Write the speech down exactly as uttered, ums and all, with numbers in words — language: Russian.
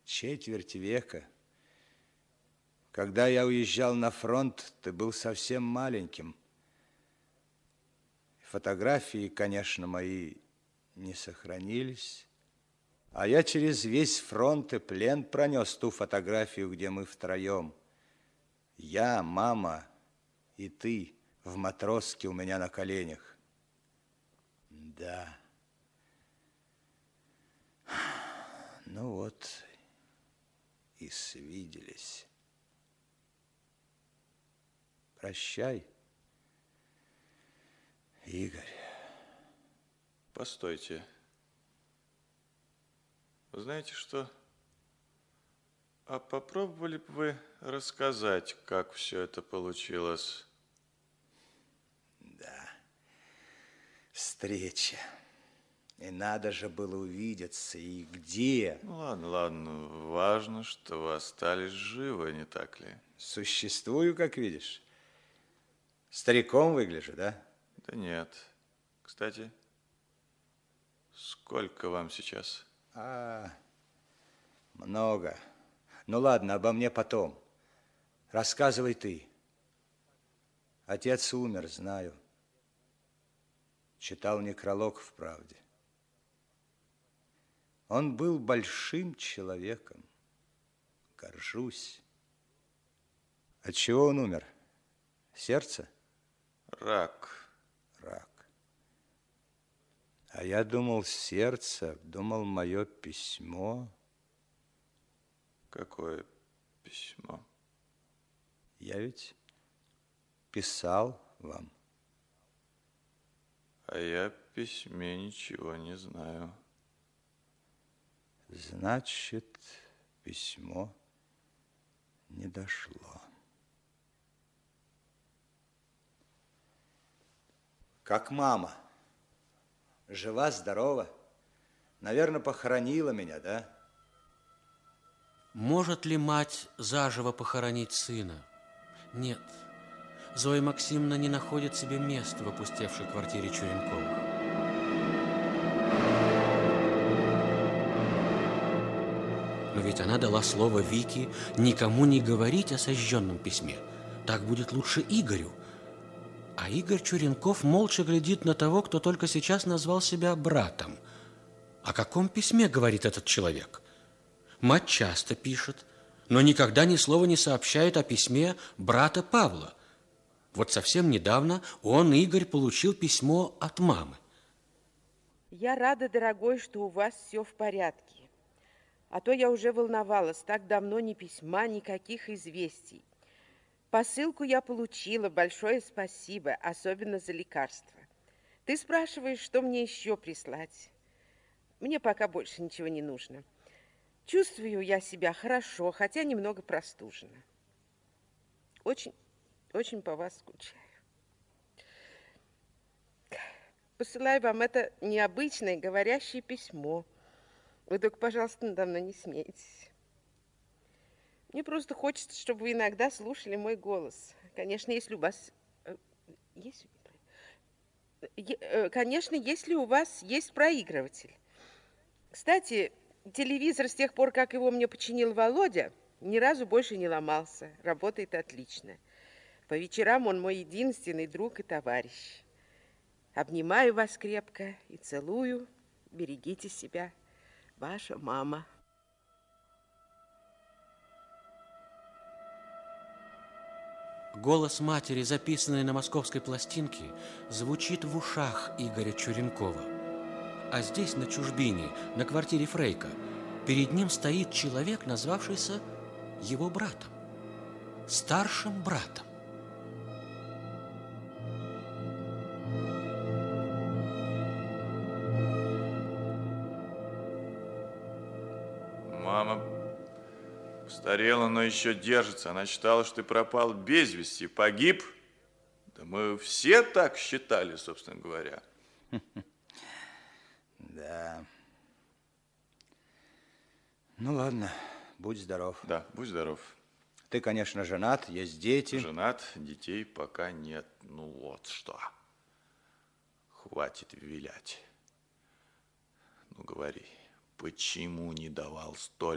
Четверть века. Когда я уезжал на фронт, ты был совсем маленьким. Фотографии, конечно, мои не сохранились. А я через весь фронт и плен пронес ту фотографию, где мы втроем. Я, мама и ты в матроске у меня на коленях. Да. Ну вот, и свиделись. Прощай, Игорь. Постойте. Вы знаете что? А попробовали бы вы рассказать, как все это получилось? Да. Встреча. И надо же было увидеться, и где. Ну, ладно, ладно. Важно, что вы остались живы, не так ли? Существую, как видишь. Стариком выгляжу, да? Да нет. Кстати, сколько вам сейчас? А, много. Ну ладно, обо мне потом. Рассказывай ты. Отец умер, знаю. Читал некролог в «Правде». Он был большим человеком. Горжусь. От чего он умер? Сердце? Рак. Рак. А я думал, сердце, думал, мое письмо. Какое письмо? Я ведь писал вам. А я о письме ничего не знаю. Значит, письмо не дошло. Как мама? Жива, здорова? Наверное, похоронила меня, да? Может ли мать заживо похоронить сына? Нет. Зоя Максимовна не находит себе места в опустевшей квартире Чуренковых. Но ведь она дала слово Вике никому не говорить о сожженном письме. Так будет лучше Игорю. А Игорь Чуренков молча глядит на того, кто только сейчас назвал себя братом. О каком письме говорит этот человек? Мать часто пишет, но никогда ни слова не сообщает о письме брата Павла. Вот совсем недавно он, Игорь, получил письмо от мамы. Я рада, дорогой, что у вас все в порядке. А то я уже волновалась. Так давно ни письма, никаких известий. Посылку я получила. Большое спасибо, особенно за лекарства. Ты спрашиваешь, что мне еще прислать. Мне пока больше ничего не нужно. Чувствую я себя хорошо, хотя немного простужена. Очень, очень по вас скучаю. Посылаю вам это необычное говорящее письмо. Вы только, пожалуйста, надо мной не смейтесь. Мне просто хочется, чтобы вы иногда слушали мой голос. Конечно, если у вас... Есть... Конечно, если у вас есть проигрыватель. Кстати, телевизор с тех пор, как его мне починил Володя, ни разу больше не ломался. Работает отлично. По вечерам он мой единственный друг и товарищ. Обнимаю вас крепко и целую. Берегите себя. Ваша мама. Голос матери, записанный на московской пластинке, звучит в ушах Игоря Чуренкова. А здесь, на чужбине, на квартире Фрейка, перед ним стоит человек, назвавшийся его братом, старшим братом. Мама постарела, но еще держится. Она считала, что ты пропал без вести, погиб. Да мы все так считали, собственно говоря. Да. Ну ладно, будь здоров. Да, будь здоров. Ты, конечно, женат, есть дети. Женат, детей пока нет. Ну вот что. Хватит вилять. Ну говори, почему не давал столько